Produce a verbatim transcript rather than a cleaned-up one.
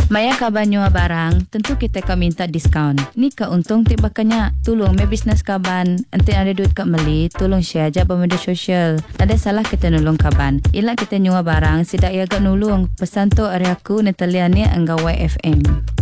Maya kaban nyua barang, tentu kita akan minta diskaun. Ni ka untung tik bakanya. Tolong me bisnes kaban, ente ada duit kat meli, tolong share aja pada media sosial. Ada salah kita nulung kaban. Ila kita nyua barang, sidak ia agak nulung. Pesan tu ari aku Natalia ni anggawai F M.